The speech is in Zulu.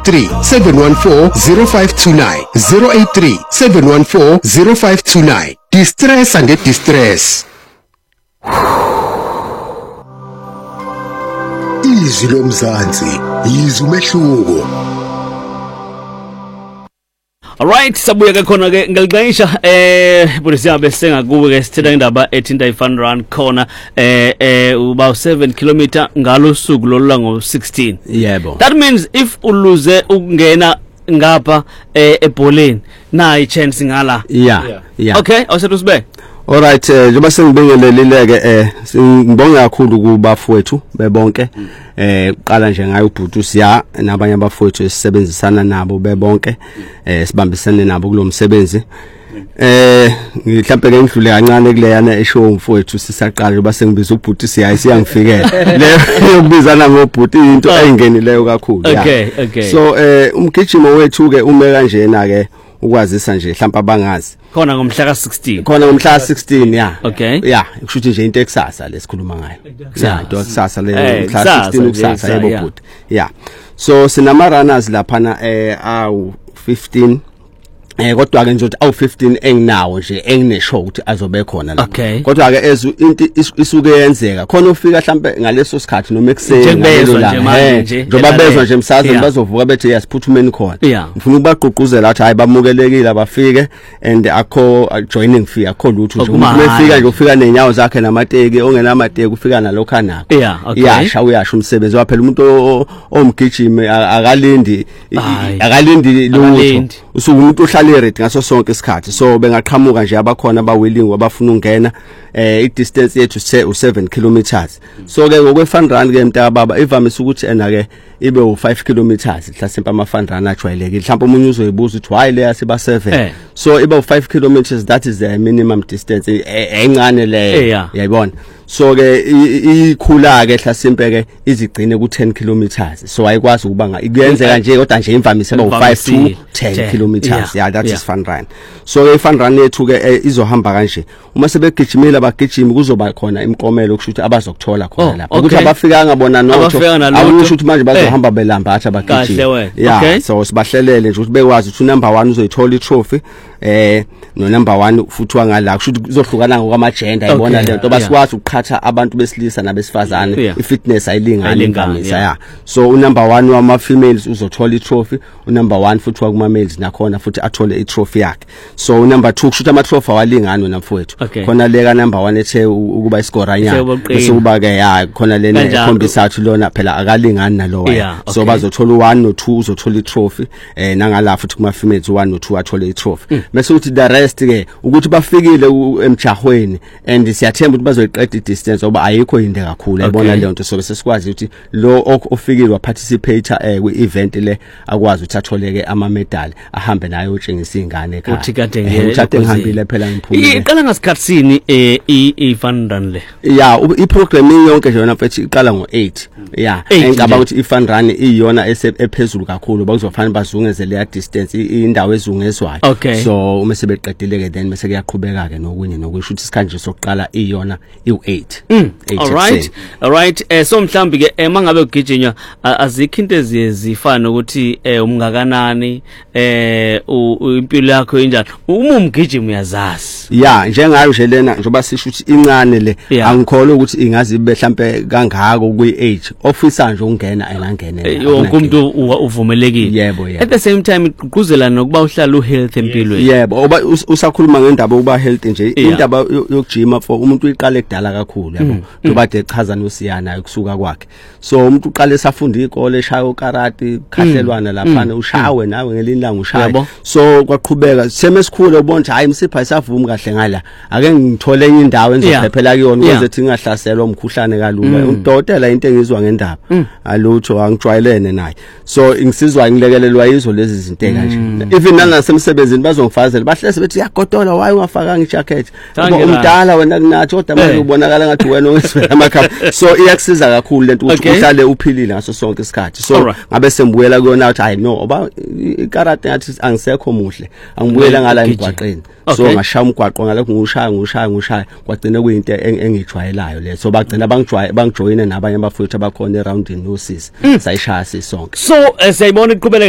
083-714-0529 083-714-0529. Distress and distress. Izwi lomzansi, izwi umehluko. Alright, sabuya ke khona ke ngaliqanisha polisi yabe sengakuwe ke sithetha indaba ethinta iFun Run khona uba 7 km ngalo suku lolula ngo16. Yebo. That means if uluze ukungena ngapha ebholeni na ichance ngala. Yeah. Okay, awusethu sibe. Alright, njengoba sengibingelelileke ngibonga kakhulu kubafowethu bebonke uqala nje ngayo ubhuti siya nabanye abafowethu esisebenzisana nabo bebonke sibambisane nabo kulomsebenzi mhlambe ke ngidlule kancane kuleyana eshow umfowethu sisaqala njengoba sengibiza ubhuti siya isiyangifikela leyo yokubizana ngobhuti into ayingenileyo kakhulu. Okay. So umgijimo wethu ke ume kanjena ke ukwazisa nje mhlawumbe abangazi khona ngomhla ka16 16 yeah. Okay. Yeah, kushuthi nje into eksasa lesikhuluma ngayo. Yeah, into eksasa le mhla 16 ukusasa yebo bhuti. Yeah. So sinama runners laphana awu 15 kodwa ke nje uthi awu 15 enginawo nje engine show ukuthi azobe khona la. Kodwa ke into isuke yenzeka khona ufika mhlambe ngaleso sikhathi noma ekseni njengoba bezwa nje msazi bazovuka bethi yasiphuthumeni khona. Ngifuna ukubagqugquzela ukuthi hayi bamukelekile abafike and akho joining fee akho lutho nje umuntu efika nje ufika nenyawo zakhe namateki ongena amateki ufika nalokho nakho. Yasha uyasho umsebenzi waphela umuntu omgijimi akalindi lutho usuke umuntu ohlala ready ngaso sonke isikhathi. So bengaqhamuka nje abakhona abawilling abafuna ungena i-distance yethu u7 kilometers. So ke ngokwe-Fun Run ke mntaka baba ivamise ukuthi ena ke ibe u5 kilometers mhlasimpe ama-Fun Run ajwayelekile mhlawumbe umunye uzoyibuza ukuthi why leya siba 7 so iba u5 kilometers, that is the minimum distance encane leyo yayibona. So ke ikhula ke mhlasimpe ke izigcine ku10 kilometers, so ayikwazi ukuba ikuyenzeka nje kodwa nje imvamise ba u5 to 10 kilometers. Yeah, that is Fun Run. So ke Fun Run yethu ke izohamba kanje uma sebegijimile abagijimi kuzoba khona imikomelo kushuthi abazokuthola khona lapha ukuthi abafika ngabona notho awusho ukuthi manje bazohamba belamba athi abagijimi. Yeah, so sibahlelele nje ukuthi bekwazi ukuthi number 1 uzoyithola i-trophy no number 1 futhi wangala kushuthi kuzohlukana ngokwamagender ayibona lento basikwazi ukukhatha abantu besilisa nabesifazane ifitness ayilingani imvamisa. Yeah, so unumber 1 wama females uzothola i-trophy, unumber 1 futhi wakuma males nakhona futhi athole i-trophy yakhe. So unumber 2 kushuthi ama-trophy awalingani namfowethu khona leka number 1 ethe ukuba iscoranya bese kuba ke khona lena ekhombisa ukuthi lona phela akalingani nalowa. So bazothola u1 no2 uzothola i-trophy nangala futhi kuma females u1 no2 athole i-trophy. Bese uthi the rest ke ukuthi bafikile emjahweni and siyathemba ukuthi bazoyiqeda i-distance oba ayikho inde kakhulu ayibona leyo nto. So bese sikwazi ukuthi lo ofikile wa participate kwi-event le akwazi ukuthi atholeke ama medal ahambe nayo utshengisa izingane ekhaya. Uthi kade ngihambile phela ngiphumile. Iqala ngasikhatsini iFun Run le? Yeah, i-programming yonke nje yona mfethu iqala ngo8. Yeah, engicaba ukuthi iFun Run iyona ephezulu kakhulu bakuzofanele bazungeze leya distance indawo ezungezwayo. So uma sebeqedile ke then bese kuyaqhubeka ke nokunye nokusho ukuthi isikhathi sokuqala iyona i8. Alright, so mhlambi ke mangabe ugijinywa azikho into ezifana ukuthi umngakanani impilo yakho injani uma umgijimi uyazazi. Yeah, njengayo nje lena njoba sisho ukuthi incane le angikholwa ukuthi ingazi ibe mhlambe kangako kwi-age ofisa nje ungena engangene wonke umuntu uvumelekile. Yebo. At the same time iqhuzela nokuba uhlala uhealth empilweni. Yebo, oba usakhuluma ngendaba ukuba health nje indaba yokujima for umuntu uyiqala ekudala kakhulu yabo ngoba de chaza noSiyana ukusuka kwakhe. So umuntu uqala esafunda ikole eshaya ukarati khahlelwana laphana ushawe nawe ngelinye ilanga ushaye. So kwaqhubeka semesikhule ubona hayi msipha isavuma kahle ngala ake ngithole enye indawo engizophephela kuyona ukuze thi ngingahlaselwa umkhuhlane kalula. Udokotela into engizwa ngendaba alutho angijwayelene naye. So ingisizwa ngilekelelwa yizo lezi zinto kanje. Even nasemsebenzini bazongifazela bahlese bethi yagodola why ungafakanga ijacket umdala wena kunathi kodwa manje ubonakala ngathi wena ongesivela amakhaya. So iyakusiza kakhulu lento ukuthi uhlale uphilile ngaso sonke isikhathi. So ngabe sembuyela kuyona ukuthi hayi no oba ikarate ngathi angisekho muhle angibuyela ngala emgwaqeni. So ngashaya umgwaqo ngalokho ngushaya kwagcina kuyinto engijwayelayo le. So bagcina bangijoyine nabanye abafowethu abakhona eroundini nosisi sayishaya sisonke. So siyayibona iqhubela